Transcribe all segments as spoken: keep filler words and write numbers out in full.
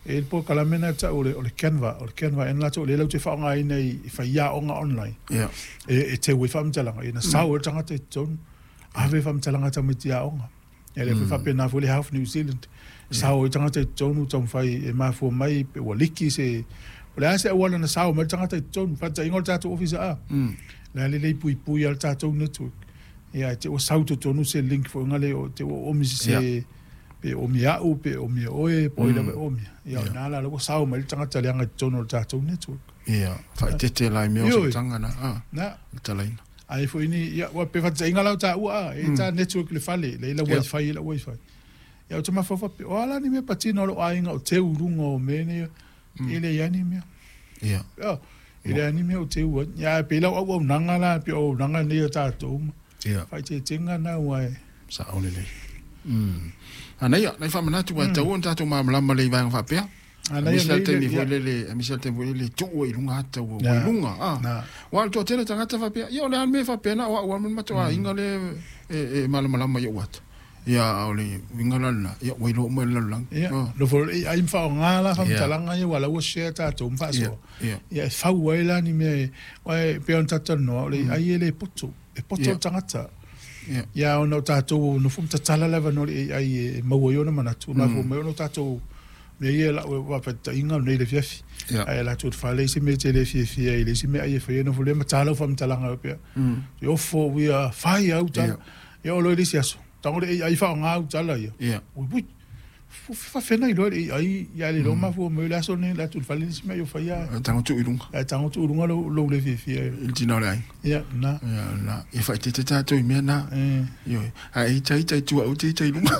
e po kala mena ta o le o le Canva o le Canva en la to le lo te fa nga ina i fa ia o nga online yeah e e te wi fa mtala ina sa o tanga te ton ave fa mtala ta miti a onga e le fa pena fo le half New Zealand sa o tanga te ton u ton fai e ma fo mai pe o liki se o le ase wala na sa o ma tanga te ton fa ta ingol ta to office a la le le pui pui al ta to network ia te o sauto tonu se link fo nga le o te o mi se pe o mia u pe o mia oe po ila o mia ia na la lo sa o ma tanga te leanga tono ta to network ia fa te te lai me o tanga na ah na te lai ai fo ini ia wa pe fa te ingala ta u a e ta network le fale le la wifi la wifi ia o te ma fa fa o ala ni me patino lo ainga o te urungo o mene ile yani me ia ia ile ani me o te u ia pe la o nanga la pe o nanga ni ta to ia fa te tinga na wa sa o le le mm ana ia nei fa mana tu wa tau ta tu ma la ma le va fa pe ana ia le le le le Michel te le tu o lunga ta o lunga ah wa to tele tanga ta fa pe ia le an me fa pe na wa ma to inga le e ma ma ma ia wat ia o le inga la ia wa lo mo la lang lo fo ai fa nga la fa talanga ia wala o share ta to fa so ia fa wa la ni me wa pe on ta no le ai le poto e poto tanga ta yeah ya ono tato no fum tatala leva no ai mo yo no manatu na fum mo no tato me ye la wa pa inga no le fiafi ai la tot fa le se me te le fiafi ai le se me ai fa no fule ma tala fam talanga pe yo fo we are fire out yo lo le siaso tango le ai fa nga out tala ya ui fa fena i lo ai ya le lo ma fo me la so ne la tot fa le se me yo fa ya tango tu ilunga tango tu ilunga lo lo le fiafi il dino le ai ya na ya na e fa te te tato i me na yo ai tai tai tu au te tai lunga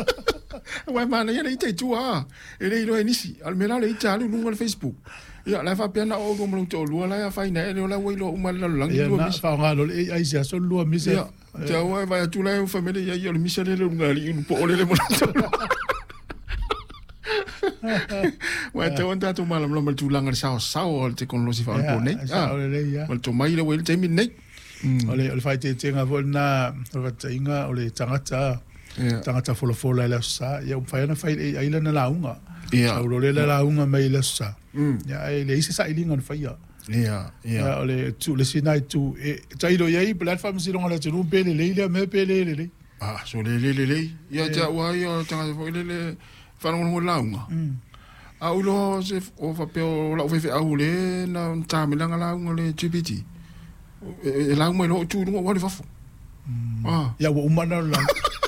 wa ma na ya le tai tu a e le lo ni si al me la le ta lu lunga Facebook ya la fa pena o go mo to lu la ya fa ina e la we lo ma la lang lu mi fa nga lo ai sia so lu mi se ya wa va tu la family ya yo mi se le lunga li un po le le mo wa te onda tu malam lo tu langar sao sao te con lo si fa po nei ah wa to mai le wel te mi nei ole ole fai te tenga vol na o te inga ole tangata tangata folo folo la sa ya fai na fai ai la na launga ya o le la launga mai la sa ya ai le se sa ilinga no fai ya ya ya ole tu le sinai tu e tai do ye platform si longa la tu pe le le me pe le le ah so le le le ya ja wa ya tangata fo le le fa no launga a ulo se o fa pe o la fe a ule na ta mi langa la ngole G P T e la mo no tu no wa le fa fu ah ya wo umana la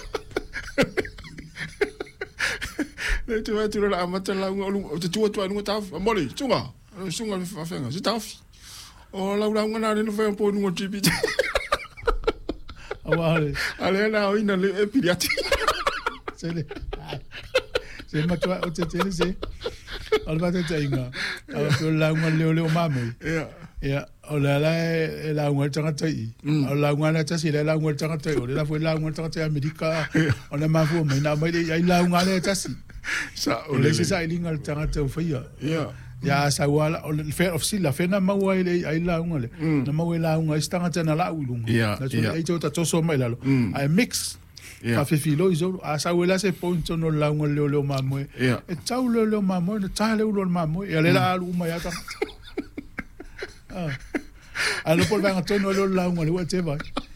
le tu va tu la amata la ngolo tu tu tu no ta mo le tunga sunga le fa fenga se ta fi o la la ngana le no fa po no G P T awale ale na o ina le pediatri se le se ma tu o te te se alba te inga o la ngwa le le o mame ya ya o la la la ngwa tanga tai o la ngwa na tasi la ngwa tanga tai o la fo la ngwa tanga tai America o na ma fo mai na mai ai la ngwa le tasi sa o le sa ilinga tanga tai fo ya ya ya sa wala o le fair of sila fe na ma wa ile ai la ngwa le na ma wa la ngwa istanga tana la ulunga na so ai to ta to so mai la ai mix fa fe filo iso a sa wela se ponto no la ngol le le mamo e tau le le mamo no ta le le mamo e le la lu mai ata ah a lo por vanga tono le la ngol le te va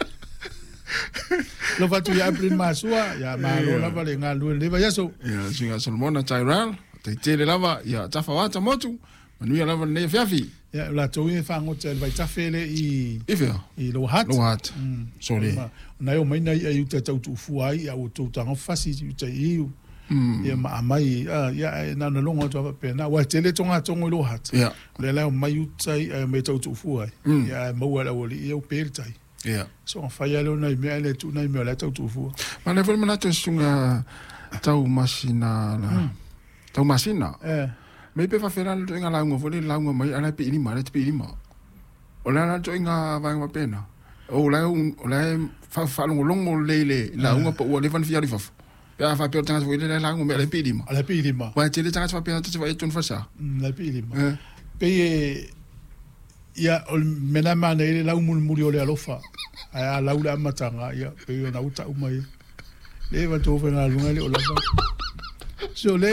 lo fa tu ya prin masua ya ma lo la vale nga lu le va ya so ya singa solmona tairal te te le lava ya ta fa wata motu manu ya lava ne fiafi ya la to e fa ngot vai ta fele i ife i lo hat lo hat so le na yo mai nei ai uta tau tu fuai au tu tanga fasi uta i ya ma mai ya na na longa to pe na wa tele tonga tongo lo hat ya le la mai uta i me tau tu fuai ya mo wala wali eu pertai ya so fa ya lo nei me le tu nei me la tau tu fu ma le vol mana to sunga tau masina la tau masina eh me pe fa fera to nga la ngo fo le la ngo mai ala pe ni ma le pe ni ma o la to nga va nga pena o la o la fa fa longo longo lele la unga po o le van fia li fa ya fa pe tanga fo le la ngo me le pe ni ma ala pe ni ma wa te le tanga fa pe te va eton fa sa la pe ni ma pe ya o mena ma le la umul muri o le alofa a la ula matanga ya pe yo na uta umai le va to fa na lunga le o la so le